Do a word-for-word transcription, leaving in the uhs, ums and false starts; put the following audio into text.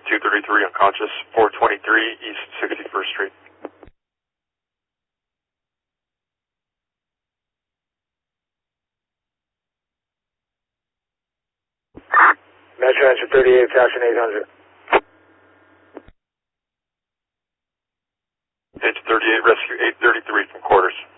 two thirty-three unconscious, four twenty-three East sixty-first Street. Metro Engine thirty-eight, Falcon eight hundred. Engine thirty-eight, rescue eight thirty-three from quarters.